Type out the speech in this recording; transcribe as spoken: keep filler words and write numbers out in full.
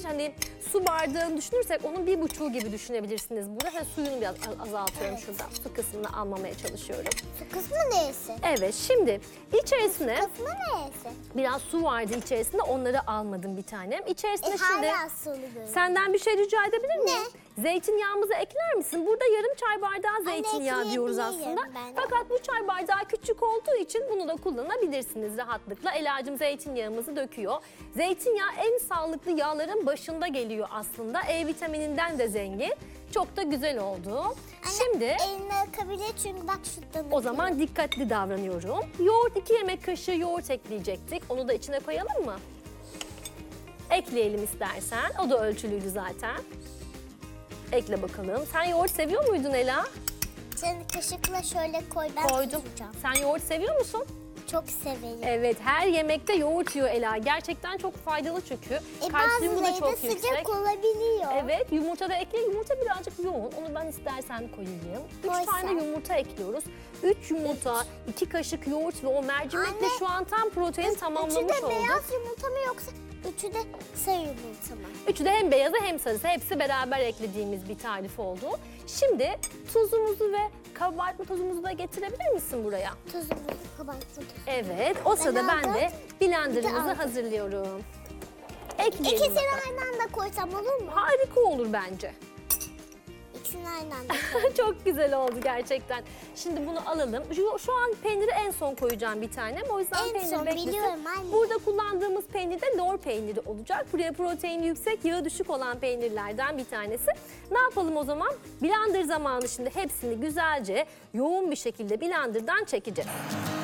hani su bardağını düşünürsek onun bir buçuğu gibi düşünebilirsiniz. Burada hani suyunu biraz azaltıyorum Evet. şurada. Su kısmını almamaya çalışıyorum. Su kısmı neresi? Evet, şimdi içerisine Su kısmı neresi? biraz su vardı içerisinde, onları almadım bir tanem. İçerisine E, şimdi hala sulu görünüyor. senden bir şey rica edebilir miyim? Zeytinyağımızı ekler misin? Burada yarım çay bardağı zeytinyağı diyoruz ekleyebilirim aslında. ben. Fakat bu çay bardağı küçük olduğu için bunu da kullanabilirsiniz rahatlıkla. Ela'cığım zeytinyağımızı döküyor. Zeytinyağı en sağlıklı yağların başında geliyor aslında. E vitamininden de zengin. Çok da güzel oldu. Anne, Şimdi eline akabilir çünkü bak şuradan. o zaman dikkatli davranıyorum. Yoğurt, iki yemek kaşığı yoğurt ekleyecektik. Onu da içine koyalım mı? Ekleyelim istersen. O da ölçülüydü zaten. Ekle bakalım. Sen yoğurt seviyor muydun Ela? Sen kaşıkla şöyle koy, ben Koydum. tutacağım. Sen yoğurt seviyor musun? Çok severim. Evet, her yemekte yoğurt yiyor Ela. Gerçekten çok faydalı çünkü. E, Kalsiyumu da bazıları da çok yüksek. sıcak olabiliyor. Evet, yumurta da ekle. Yumurta birazcık yoğun. Onu ben istersen koyayım. Üç Koy tane sen. yumurta ekliyoruz. Üç yumurta, iki kaşık yoğurt ve o mercimekle Anne, şu an tam protein tamamlamış Üçü de olduk. beyaz yumurta mı yoksa üçü de sarı yumurta mı? Üçü de hem beyazı hem sarısı. Hepsi beraber eklediğimiz bir tarif oldu. Şimdi tuzumuzu ve kabartma tozumuzu da getirebilir misin buraya? Tuzumuzu, kabartma tuzu. Evet, o sırada ben, aldım. de Bir de blenderımızı aldım. hazırlıyorum. Ekleyelim. İkisini bakalım. aynı anda koysam olur mu? Harika olur bence. İkisini aynı anda koy. Çok güzel oldu gerçekten. Şimdi bunu alalım. Şu, şu an peyniri en son koyacağım bir tanem. O yüzden En peynir son, beklesin. biliyorum anne. Burada kullandığımız peynir de lor peyniri olacak. Buraya proteini yüksek, yağı düşük olan peynirlerden bir tanesi. Ne yapalım o zaman? Blender zamanı, şimdi hepsini güzelce yoğun bir şekilde blenderdan çekeceğiz.